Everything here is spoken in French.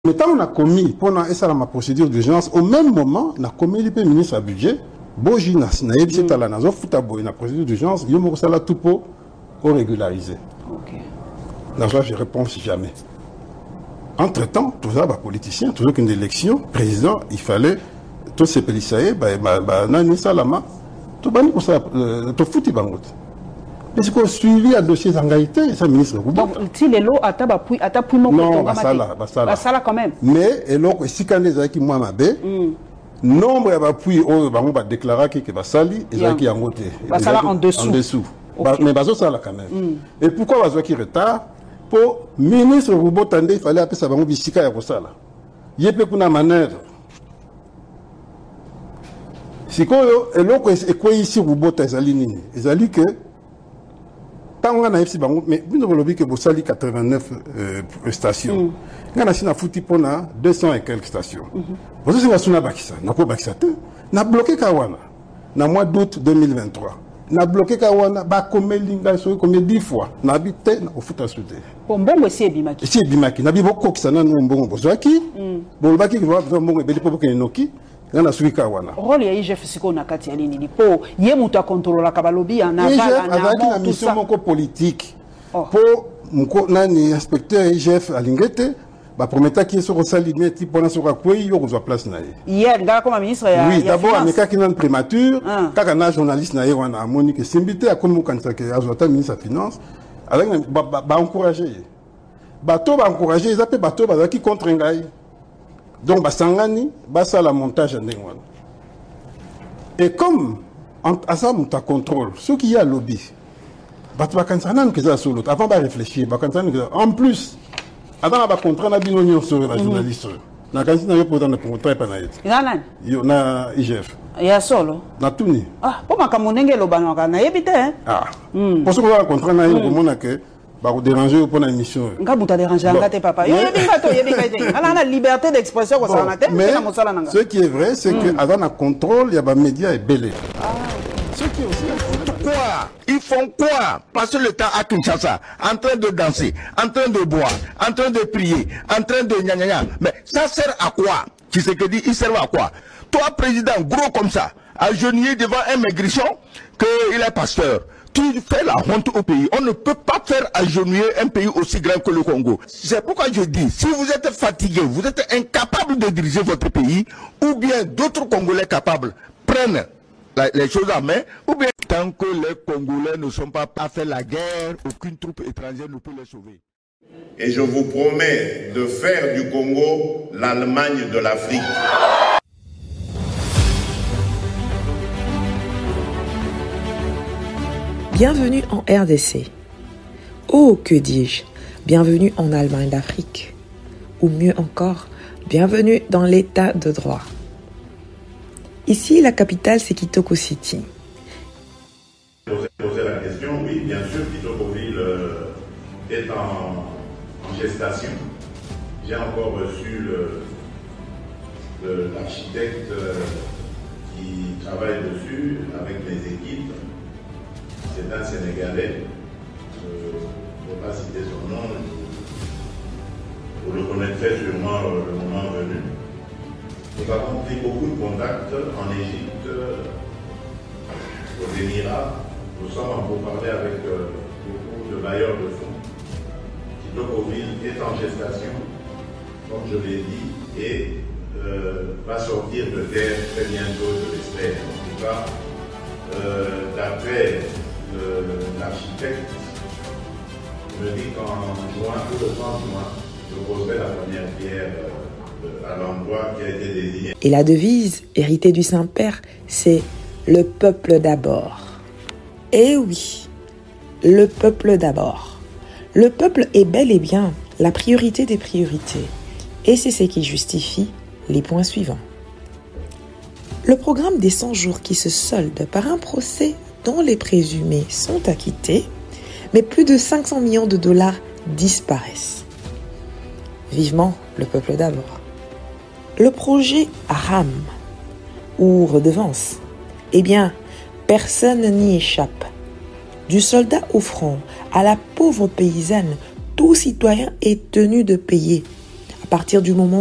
Mais tant on a commis, pendant ma procédure d'urgence, au même moment, on a commis le ministre à budget, Boji na yebiseta la nazo futa boy na procédure d'urgence, yo mo sala tout pour régulariser. OK. Nazo je réponds jamais. Entre-temps, tout ça, politicien, toujours qu'une élection, président, il fallait tous ces policiers, nani salama, tout bani pour ça, tout fouti bangot. Mais c'est qu'on suivi à dossier d'engagité, ça ministre. Donc, si les lots à tapu non, basala quand même. Mais et l'autre, si quand les qui moi ma bé, nombre d'appui au bango va déclarer que basali et qui en côté. Basala en dessous. En dessous. Mais baso ça là quand même. Et pourquoi baso qui retard? Pour ministre Roubo Tandé, il fallait appeler ça bango bisika ya kosala. Yepe kuna manœuvre. Si koyo et l'autre est quoi ici Roubo Tazali nini? Ezali que tant on a ici bango mais vous ne voulez que bosali 89 stations. On a sina fouti pona 200 et quelques stations. Vous savez que na bakisa, na ko bakisa te, na bloqué Kawana. Na mois d'août 2023. Na bloqué Kawana ba komelinga so comme 10 fois. Na habité na ofuta soute. Mbongo si ebimaki. Si ebimaki na biboko kisana no mbongo bozaki. Bon baki ki va mbongo ebeli popo kenoki. Na suki Kawana. Rôle ya IGF siko na kati ya nini po ye mutu a contrôler la kabalobi na bala na avec la mission moko politique. Pour mko nani inspecteur IGF alingete ba prometa qui sur sali meti pona sur quoi yo ko place na ye. Hier ngala comme ministre ya oui, d'abord ameka qui nan prémature, kaka na journaliste na ye wana Monique Simbité a comme kanisa que azota ministre de finance avec ba encourager. Bato ba encourager, ils appellent bato ba qui contre ngai. Donc basangani basa la montage ndengwana. Et comme à ça muta contrôle, ceux qui y a lobby. Bato ba kanisa nan que ça solo avant ba réfléchir, ba kanisa en plus avant ba contrat na binonyo sur la journaliste. Na kanisa na yo pour dans le contrat pa na yet. Nana yo na IGF. Ya solo. Na tuni. Ah, po makamonenge lo banaka na yebite hein. Ah. Pour ce qu'on va contrat na yo komona que ba déranger pour la émission. Nga buta déranger ngate papa. Yo yebinga te. Ala na liberté d'expression ko ça na te, mais ce qui est vrai c'est que avant un contrôle, il y a des médias et belé. Ce qui est aussi quoi? Ils font quoi? Passer le temps à Kinshasa, en train de danser, en train de boire, en train de prier, en train de gna gna gna. Mais ça sert à quoi? Qui c'est que dit, il sert à quoi? Toi, président, gros comme ça, agenouillé devant un maigrichon, qu'il est pasteur. Tu fais la honte au pays. On ne peut pas faire agenouiller un pays aussi grand que le Congo. C'est pourquoi je dis, si vous êtes fatigué, vous êtes incapable de diriger votre pays, ou bien d'autres Congolais capables prennent les choses en main, ou bien tant que les Congolais ne sont pas à faire la guerre, aucune troupe étrangère ne peut les sauver. Et je vous promets de faire du Congo l'Allemagne de l'Afrique. Bienvenue en RDC. Oh, que dis-je, bienvenue en Allemagne d'Afrique. Ou mieux encore, bienvenue dans l'état de droit. Ici, la capitale, c'est Kitoko City. Poser la question, oui, bien sûr, Kitokoville est en gestation. J'ai encore reçu l'architecte qui travaille dessus avec mes équipes. C'est un Sénégalais. Je ne vais pas citer son nom. Vous le connaîtrez sûrement le moment venu. Nous avons pris beaucoup de contacts en Égypte, aux Émirats. Nous sommes en pourparlers avec beaucoup de bailleurs de fonds. Kitokoville est en gestation, comme je l'ai dit, et va sortir de terre très bientôt, je l'espère. En tout cas, d'après l'architecte, il me dit qu'en juin, tout le 30 juin, je poserai la première pierre à l'endroit qui a été désigné. Et la devise, héritée du Saint-Père, c'est « Le peuple d'abord ». Eh oui, le peuple d'abord. Le peuple est bel et bien la priorité des priorités. Et c'est ce qui justifie les points suivants. Le programme des 100 jours qui se solde par un procès dont les présumés sont acquittés, mais plus de 500 millions de dollars disparaissent. Vivement le peuple d'abord. Le projet RAM ou redevance, eh bien, personne n'y échappe. Du soldat au front à la pauvre paysanne, tout citoyen est tenu de payer partir du moment